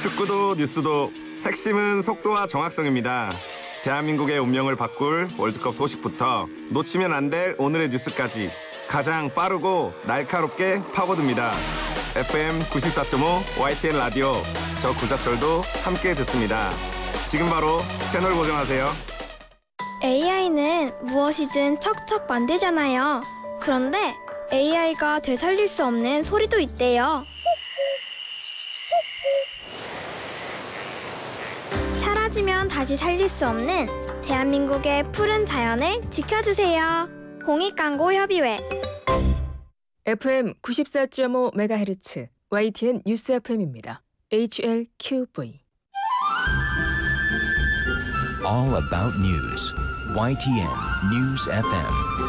축구도 뉴스도 핵심은 속도와 정확성입니다. 대한민국의 운명을 바꿀 월드컵 소식부터 놓치면 안 될 오늘의 뉴스까지 가장 빠르고 날카롭게 파고듭니다. FM 94.5 YTN 라디오, 저 구자철도 함께 듣습니다. 지금 바로 채널 고정하세요. AI는 무엇이든 척척 만들잖아요. 그런데 AI가 되살릴 수 없는 소리도 있대요. 사라지면 다시 살릴 수 없는 대한민국의 푸른 자연을 지켜주세요. 공익광고협의회. FM 94.5MHz YTN 뉴스 FM입니다. HLQV. All about news. YTN News FM.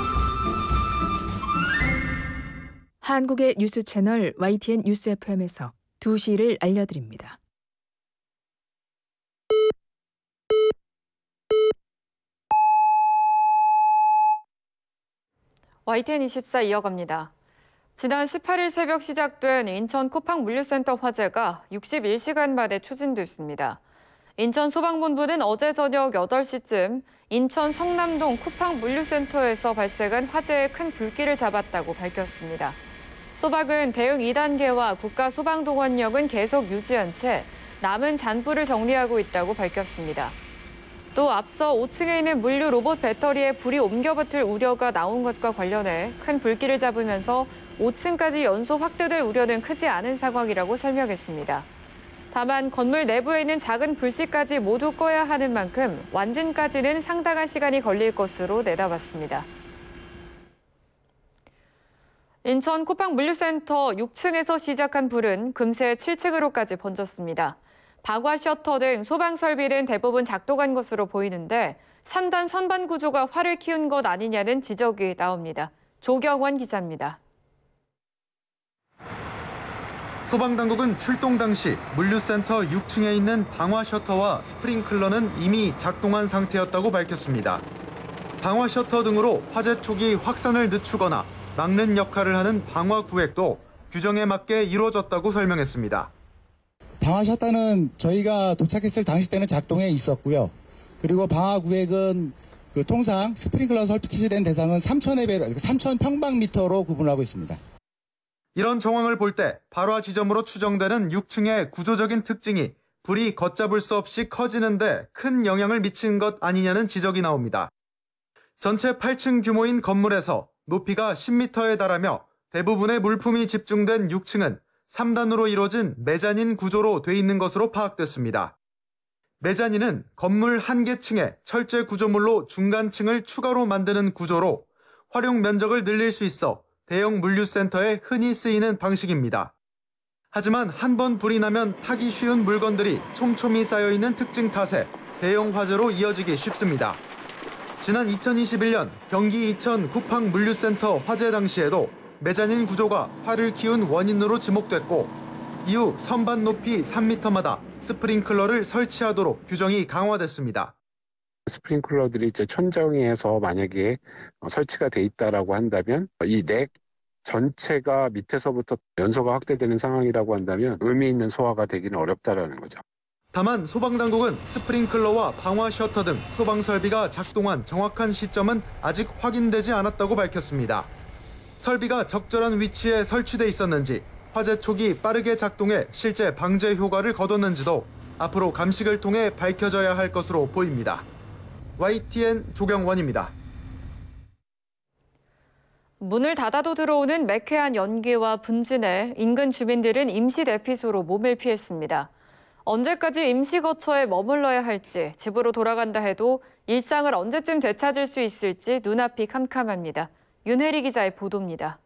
한국의 뉴스 채널 YTN 뉴스 FM에서 2시를 알려드립니다. YTN24 이어갑니다. 지난 18일 새벽 시작된 인천 쿠팡 물류센터 화재가 61시간 만에 추진됐습니다. 인천 소방본부는 어제 저녁 8시쯤 인천 성남동 쿠팡 물류센터에서 발생한 화재에 큰 불길을 잡았다고 밝혔습니다. 소방은 대응 2단계와 국가소방동원력은 계속 유지한 채 남은 잔불을 정리하고 있다고 밝혔습니다. 또 앞서 5층에 있는 물류 로봇 배터리에 불이 옮겨붙을 우려가 나온 것과 관련해 큰 불길을 잡으면서 5층까지 연소 확대될 우려는 크지 않은 상황이라고 설명했습니다. 다만 건물 내부에 있는 작은 불씨까지 모두 꺼야 하는 만큼 완진까지는 상당한 시간이 걸릴 것으로 내다봤습니다. 인천 쿠팡 물류센터 6층에서 시작한 불은 금세 7층으로까지 번졌습니다. 방화 셔터 등 소방 설비는 대부분 작동한 것으로 보이는데 3단 선반 구조가 화를 키운 것 아니냐는 지적이 나옵니다. 조경원 기자입니다. 소방당국은 출동 당시 물류센터 6층에 있는 방화 셔터와 스프링클러는 이미 작동한 상태였다고 밝혔습니다. 방화 셔터 등으로 화재 초기 확산을 늦추거나 막는 역할을 하는 방화 구획도 규정에 맞게 이루어졌다고 설명했습니다. 방화 셔터는 저희가 도착했을 당시 때는 작동해 있었고요. 그리고 방화 구획은 통상 스프링클러 설치된 대상은 3,000 평방미터로 구분하고 있습니다. 이런 정황을 볼 때 발화 지점으로 추정되는 6층의 구조적인 특징이 불이 걷잡을 수 없이 커지는데 큰 영향을 미친 것 아니냐는 지적이 나옵니다. 전체 8층 규모인 건물에서 높이가 10m에 달하며 대부분의 물품이 집중된 6층은 3단으로 이루어진 메자닌 구조로 돼 있는 것으로 파악됐습니다. 메자닌은 건물 한 개 층에 철제 구조물로 중간층을 추가로 만드는 구조로 활용 면적을 늘릴 수 있어 대형 물류센터에 흔히 쓰이는 방식입니다. 하지만 한 번 불이 나면 타기 쉬운 물건들이 촘촘히 쌓여있는 특징 탓에 대형 화재로 이어지기 쉽습니다. 지난 2021년 경기 이천 쿠팡 물류센터 화재 당시에도 메자닌 구조가 화를 키운 원인으로 지목됐고 이후 선반 높이 3m마다 스프링클러를 설치하도록 규정이 강화됐습니다. 스프링클러들이 이제 천정에서 만약에 설치가 돼 있다라고 한다면 이 넥 전체가 밑에서부터 연소가 확대되는 상황이라고 한다면 의미 있는 소화가 되기는 어렵다라는 거죠. 다만 소방당국은 스프링클러와 방화 셔터 등 소방 설비가 작동한 정확한 시점은 아직 확인되지 않았다고 밝혔습니다. 설비가 적절한 위치에 설치돼 있었는지, 화재 초기 빠르게 작동해 실제 방제 효과를 거뒀는지도 앞으로 감식을 통해 밝혀져야 할 것으로 보입니다. YTN 조경원입니다. 문을 닫아도 들어오는 매캐한 연기와 분진에 인근 주민들은 임시 대피소로 몸을 피했습니다. 언제까지 임시 거처에 머물러야 할지, 집으로 돌아간다 해도 일상을 언제쯤 되찾을 수 있을지 눈앞이 캄캄합니다. 윤혜리 기자의 보도입니다.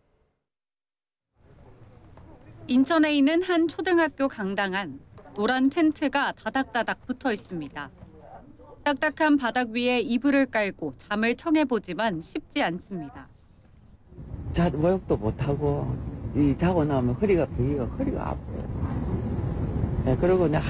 인천에 있는 한 초등학교 강당 안, 노란 텐트가 다닥다닥 붙어 있습니다. 딱딱한 바닥 위에 이불을 깔고 잠을 청해보지만 쉽지 않습니다. 모욕도 못하고 자고 나면 허리가 아파요. 그리고